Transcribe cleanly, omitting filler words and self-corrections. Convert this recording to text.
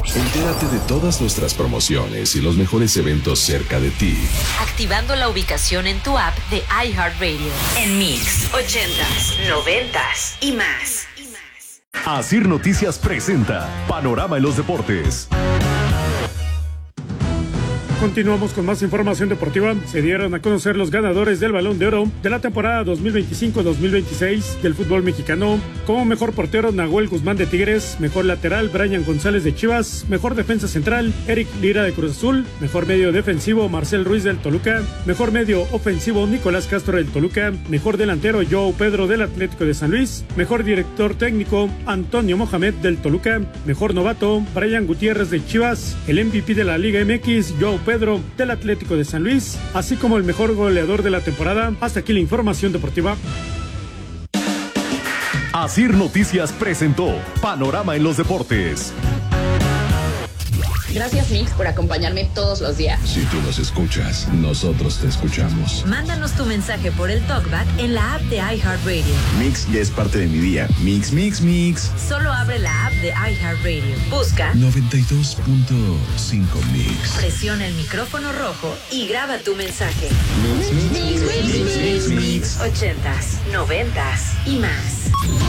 Entérate de todas nuestras promociones y los mejores eventos cerca de ti, activando la ubicación en tu app de iHeartRadio. En Mix, 80s, 90s y más. Asir Noticias presenta Panorama en los Deportes. Continuamos con más información deportiva. Se dieron a conocer los ganadores del Balón de Oro de la temporada 2025-2026 del fútbol mexicano. Como mejor portero, Nahuel Guzmán de Tigres. Mejor lateral, Brian González de Chivas. Mejor defensa central, Eric Lira de Cruz Azul. Mejor medio defensivo, Marcel Ruiz del Toluca. Mejor medio ofensivo, Nicolás Castro del Toluca. Mejor delantero, Joao Pedro del Atlético de San Luis. Mejor director técnico, Antonio Mohamed del Toluca. Mejor novato, Brian Gutiérrez de Chivas. El MVP de la Liga MX, Joao Pedro del Atlético de San Luis, así como el mejor goleador de la temporada. Hasta aquí la información deportiva. Asir Noticias presentó Panorama en los Deportes. Gracias, Mix, por acompañarme todos los días. Si tú nos escuchas, nosotros te escuchamos. Mándanos tu mensaje por el TalkBack en la app de iHeartRadio. Mix ya es parte de mi día. Mix, mix, mix. Solo abre la app de iHeartRadio. Busca 92.5 Mix. Presiona el micrófono rojo y graba tu mensaje. Mix, mix, mix, mix, mix, mix. 80s, 90s y más.